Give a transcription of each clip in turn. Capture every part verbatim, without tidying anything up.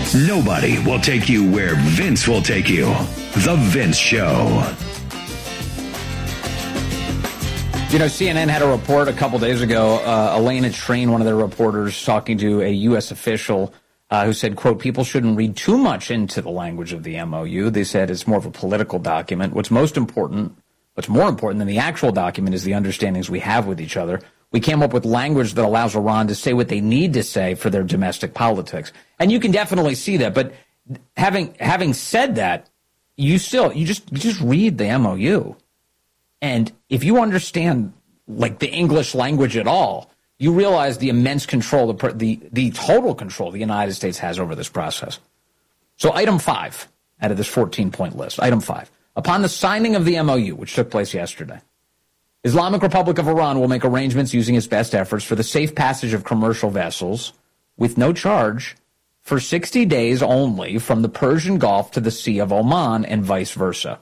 Nobody will take you where Vince will take you. The Vince Show. You know, C N N had a report a couple days ago. Uh, Elena Train, one of their reporters, talking to a U S official uh, who said, quote, people shouldn't read too much into the language of the M O U. They said it's more of a political document. What's most important, what's more important than the actual document is the understandings we have with each other. We came up with language that allows Iran to say what they need to say for their domestic politics. And you can definitely see that. But having having said that, you still, you just you just read the M O U. And if you understand, like, the English language at all, you realize the immense control, the, the, the total control the United States has over this process. So item five out of this fourteen-point list, item five. Upon the signing of the M O U, which took place yesterday, Islamic Republic of Iran will make arrangements using its best efforts for the safe passage of commercial vessels with no charge for sixty days only from the Persian Gulf to the Sea of Oman and vice versa.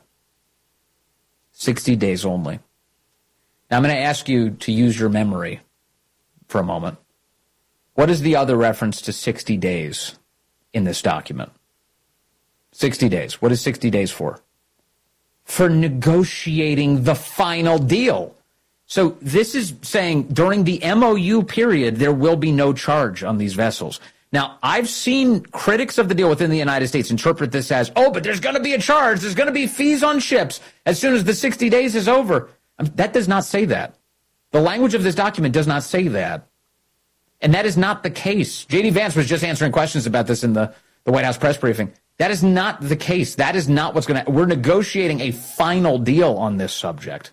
sixty days only. Now I'm going to ask you to use your memory for a moment. What is the other reference to sixty days in this document? sixty days. What is sixty days for? For negotiating the final deal. So this is saying during the M O U period, there will be no charge on these vessels. Now, I've seen critics of the deal within the United States interpret this as, oh, but there's going to be a charge. There's going to be fees on ships as soon as the sixty days is over. That does not say that. The language of this document does not say that. And that is not the case. J D Vance was just answering questions about this in the, the White House press briefing. That is not the case. That is not what's going to... We're negotiating a final deal on this subject.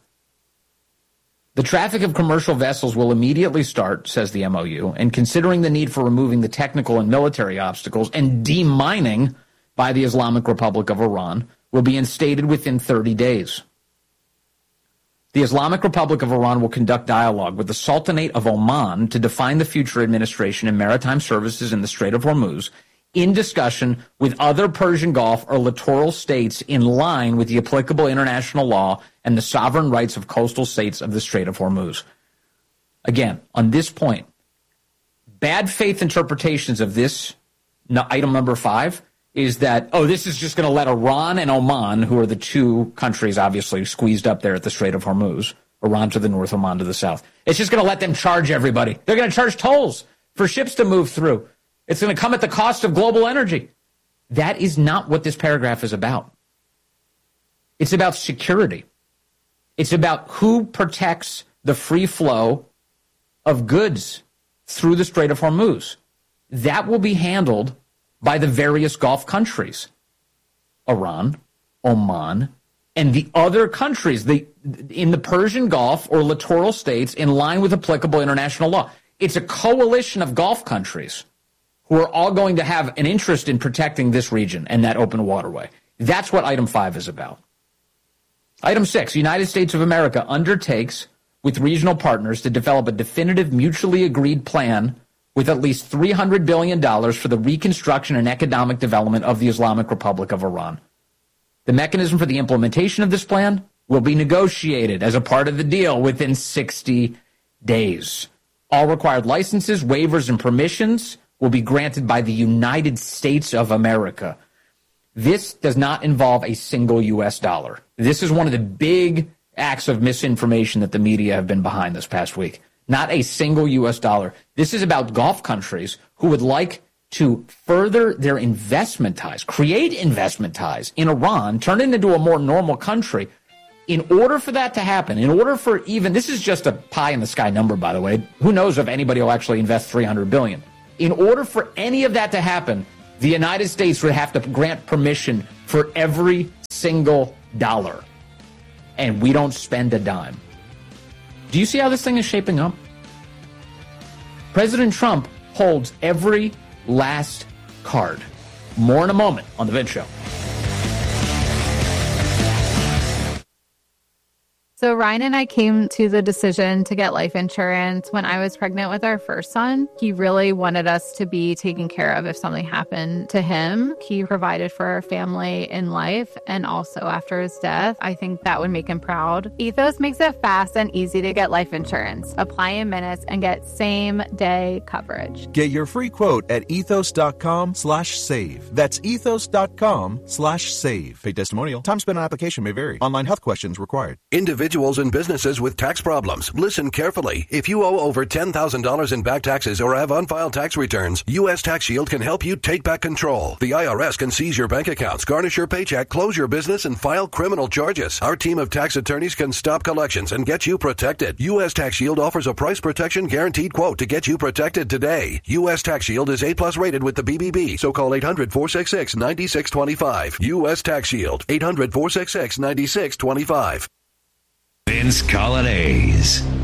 The traffic of commercial vessels will immediately start, says the M O U, and considering the need for removing the technical and military obstacles and demining by the Islamic Republic of Iran will be instated within thirty days. The Islamic Republic of Iran will conduct dialogue with the Sultanate of Oman to define the future administration and maritime services in the Strait of Hormuz in discussion with other Persian Gulf or littoral states in line with the applicable international law and the sovereign rights of coastal states of the Strait of Hormuz. Again, on this point, bad faith interpretations of this no, item number five is that, oh, this is just going to let Iran and Oman, who are the two countries obviously squeezed up there at the Strait of Hormuz, Iran to the north, Oman to the south. It's just going to let them charge everybody. They're going to charge tolls for ships to move through. It's going to come at the cost of global energy. That is not what this paragraph is about. It's about security. It's about who protects the free flow of goods through the Strait of Hormuz. That will be handled by the various Gulf countries, Iran, Oman, and the other countries the, in the Persian Gulf or littoral states in line with applicable international law. It's a coalition of Gulf countries who are all going to have an interest in protecting this region and that open waterway. That's what item five is about. Item six, United States of America undertakes with regional partners to develop a definitive mutually agreed plan with at least three hundred billion dollars for the reconstruction and economic development of the Islamic Republic of Iran. The mechanism for the implementation of this plan will be negotiated as a part of the deal within sixty days. All required licenses, waivers, and permissions will be granted by the United States of America. This does not involve a single U S dollar. This is one of the big acts of misinformation that the media have been behind this past week. Not a single U S dollar. This is about Gulf countries who would like to further their investment ties, create investment ties in Iran, turn it into a more normal country. In order for that to happen, in order for even, this is just a pie in the sky number, by the way. Who knows if anybody will actually invest three hundred billion dollars. In order for any of that to happen, the United States would have to grant permission for every single dollar. And we don't spend a dime. Do you see how this thing is shaping up? President Trump holds every last card. More in a moment on The Vince Show. So Ryan and I came to the decision to get life insurance when I was pregnant with our first son. He really wanted us to be taken care of if something happened to him. He provided for our family in life and also after his death. I think that would make him proud. Ethos makes it fast and easy to get life insurance. Apply in minutes and get same day coverage. Get your free quote at ethos.com slash save. That's ethos.com slash save. Paid testimonial. Time spent on application may vary. Online health questions required. Individuals and businesses with tax problems, listen carefully. If you owe over ten thousand dollars in back taxes or have unfiled tax returns, U S Tax Shield can help you take back control. The I R S can seize your bank accounts, garnish your paycheck, close your business, and file criminal charges. Our team of tax attorneys can stop collections and get you protected. U S Tax Shield offers a price protection guaranteed quote to get you protected today. U S Tax Shield is A plus rated with the B B B, so call eight hundred, four six six, nine six two five. U S Tax Shield, eight hundred, four six six, nine six two five. Vince Colonnese.